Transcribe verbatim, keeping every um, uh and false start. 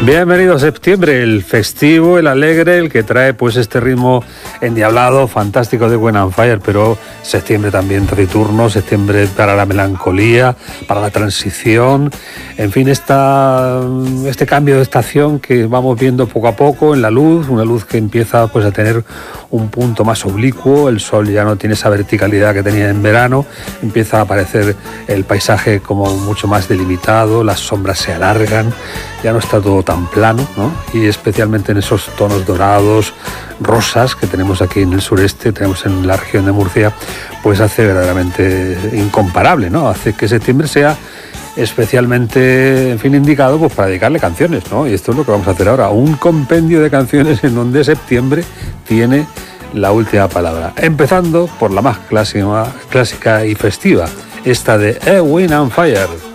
Bienvenido a septiembre, el festivo, el alegre, el que trae pues este ritmo endiablado, fantástico de When on Fire, pero septiembre también taciturno, septiembre para la melancolía, para la transición, en fin, esta, este cambio de estación que vamos viendo poco a poco en la luz, una luz que empieza pues a tener un punto más oblicuo, el sol ya no tiene esa verticalidad que tenía en verano, empieza a aparecer el paisaje como mucho más delimitado, las sombras se alargan, ya no está todo tan plano, ¿no? Y especialmente en esos tonos dorados, rosas que tenemos aquí en el sureste, tenemos en la región de Murcia, pues hace verdaderamente incomparable, ¿no? Hace que septiembre sea especialmente, en fin, indicado pues para dedicarle canciones, ¿no? Y esto es lo que vamos a hacer ahora, un compendio de canciones en donde septiembre tiene la última palabra, empezando por la más clásica, clásica y festiva, esta de When on Fire.